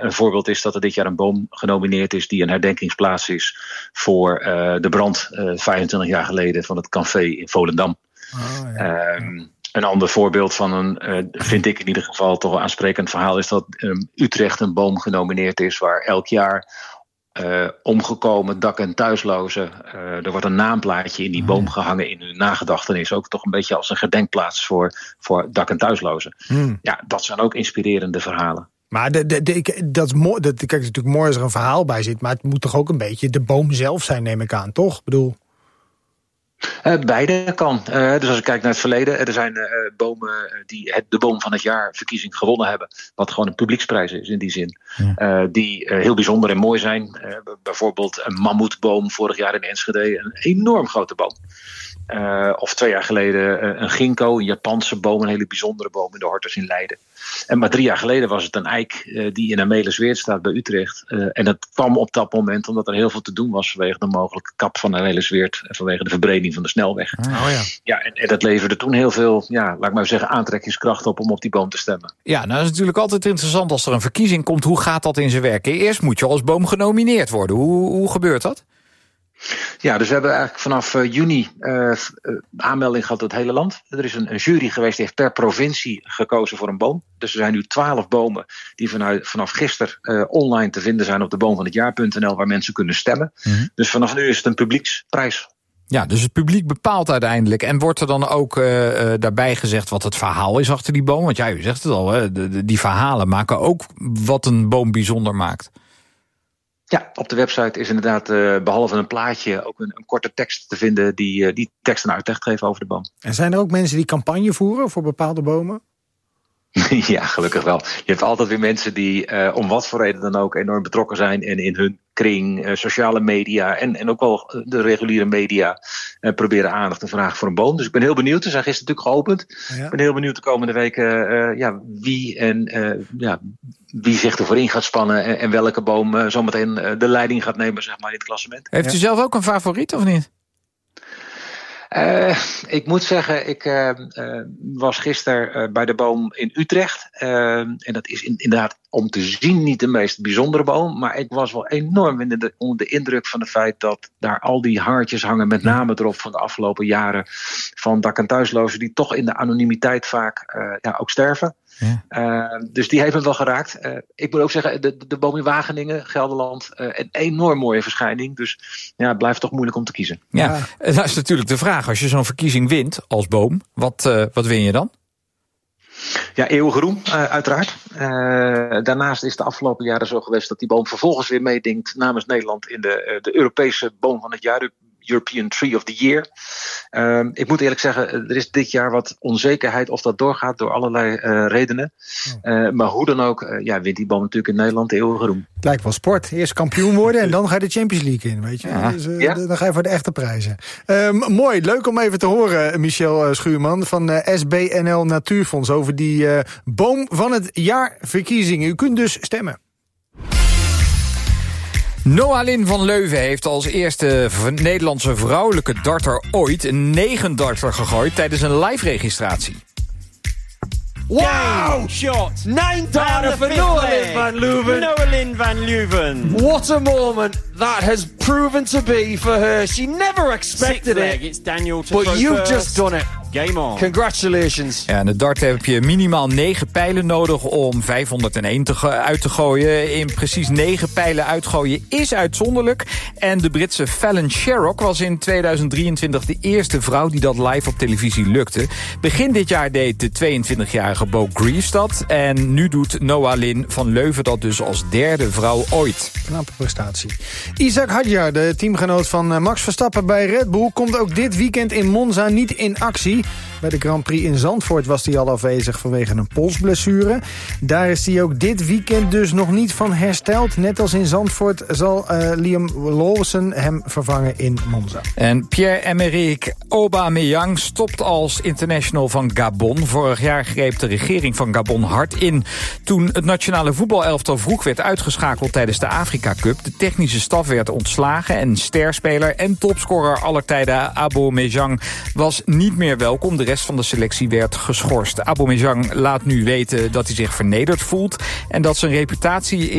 Een voorbeeld is dat er dit jaar een boom genomineerd is die een herdenkingsplaats is voor de brand 25 jaar geleden van het café in Volendam. Een ander voorbeeld van vind ik in ieder geval toch een aansprekend verhaal, is dat Utrecht een boom genomineerd is waar elk jaar omgekomen dak- en thuislozen, er wordt een naamplaatje in die boom gehangen in hun nagedachtenis. Ook toch een beetje als een gedenkplaats voor dak- en thuislozen. Ja, dat zijn ook inspirerende verhalen. Maar dat is mooi. Kijk, het is natuurlijk mooi als er een verhaal bij zit, maar het moet toch ook een beetje de boom zelf zijn, neem ik aan, toch? Ik bedoel... Beide kan. Dus als ik kijk naar het verleden, er zijn bomen die de boom van het jaar verkiezing gewonnen hebben, wat gewoon een publieksprijs is in die zin. Die heel bijzonder en mooi zijn. Bijvoorbeeld een mammoetboom vorig jaar in Enschede, een enorm grote boom. Of 2 jaar geleden een ginkgo, een Japanse boom, een hele bijzondere boom in de Hortus in Leiden. Maar 3 jaar geleden was het een eik die in Amelisweert staat bij Utrecht. En dat kwam op dat moment omdat er heel veel te doen was vanwege de mogelijke kap van Amelisweert en vanwege de verbreding van de snelweg. En dat leverde toen heel veel, laat ik maar zeggen, aantrekkingskracht op om op die boom te stemmen. Ja, nou dat is natuurlijk altijd interessant als er een verkiezing komt. Hoe gaat dat in zijn werk? Eerst moet je als boom genomineerd worden. Hoe gebeurt dat? Ja, dus we hebben eigenlijk vanaf juni aanmelding gehad door het hele land. Er is een jury geweest die heeft per provincie gekozen voor een boom. Dus er zijn nu 12 bomen die vanaf gisteren online te vinden zijn op de boomvanhetjaar.nl waar mensen kunnen stemmen. Dus vanaf nu is het een publieksprijs. Ja, dus het publiek bepaalt uiteindelijk. En wordt er dan ook daarbij gezegd wat het verhaal is achter die boom? Want u zegt het al, hè, die verhalen maken ook wat een boom bijzonder maakt. Ja, op de website is inderdaad behalve een plaatje ook een korte tekst te vinden die tekst en uitleg geven over de boom. En zijn er ook mensen die campagne voeren voor bepaalde bomen? Ja, gelukkig wel. Je hebt altijd weer mensen die om wat voor reden dan ook enorm betrokken zijn en in hun kring, sociale media en ook wel de reguliere media proberen aandacht te vragen voor een boom. Dus ik ben heel benieuwd. Ze zijn gisteren natuurlijk geopend. Ja. Ik ben heel benieuwd de komende weken wie zich ervoor in gaat spannen en welke boom zometeen de leiding gaat nemen, zeg maar, in het klassement. Heeft u zelf ook een favoriet of niet? Ik moet zeggen, ik was gisteren bij de boom in Utrecht. En dat is inderdaad om te zien niet de meest bijzondere boom. Maar ik was wel enorm onder de indruk van het feit dat daar al die haartjes hangen. Met name erop van de afgelopen jaren van dak- en thuislozen. Die toch in de anonimiteit vaak ook sterven. Ja. Dus die heeft me wel geraakt. Ik moet ook zeggen, de boom in Wageningen, Gelderland, een enorm mooie verschijning. Dus ja, het blijft toch moeilijk om te kiezen. Ja, dat is natuurlijk de vraag. Als je zo'n verkiezing wint als boom, wat win je dan? Ja, eeuwige roem, uiteraard. Daarnaast is het de afgelopen jaren zo geweest dat die boom vervolgens weer meedingt namens Nederland in de Europese boom van het jaar, de European Tree of the Year. Ik moet eerlijk zeggen, er is dit jaar wat onzekerheid of dat doorgaat door allerlei redenen. Maar hoe dan ook, wint die boom natuurlijk in Nederland de eeuwige roem. Het lijkt wel sport. Eerst kampioen worden en dan ga je de Champions League in, weet je. Ja. Dus, dan ga je voor de echte prijzen. Mooi, leuk om even te horen, Michel Schuurman van SBNL Natuurfonds over die boom van het jaar verkiezingen. U kunt dus stemmen. Noalyn van Leuven heeft als eerste Nederlandse vrouwelijke darter ooit een 9-darter gegooid tijdens een live-registratie. Wow! Shot! 9-darter for Noalyn van Leuven. Noalyn van Leuven. What a moment that has proven to be for her. She never expected it. It's Daniel to but you've just done it. Game on. Congratulations. Ja, in de dart heb je minimaal 9 pijlen nodig om 501 uit te gooien. In precies 9 pijlen uitgooien is uitzonderlijk. En de Britse Fallon Sherrock was in 2023 de eerste vrouw die dat live op televisie lukte. Begin dit jaar deed de 22-jarige Bo Greaves dat. En nu doet Noalyn van Leuven dat dus als derde vrouw ooit. Knappe prestatie. Isaac Hadjar, de teamgenoot van Max Verstappen bij Red Bull, komt ook dit weekend in Monza niet in actie. Bij de Grand Prix in Zandvoort was hij al afwezig vanwege een polsblessure. Daar is hij ook dit weekend dus nog niet van hersteld. Net als in Zandvoort zal Liam Lawson hem vervangen in Monza. En Pierre-Emerick Aubameyang stopt als international van Gabon. Vorig jaar greep de regering van Gabon hard in toen het nationale voetbalelftal vroeg werd uitgeschakeld tijdens de Afrika Cup. De technische staf werd ontslagen en sterspeler en topscorer aller tijden Aubameyang was niet meer welkom. De rest van de selectie werd geschorst. Aubameyang laat nu weten dat hij zich vernederd voelt en dat zijn reputatie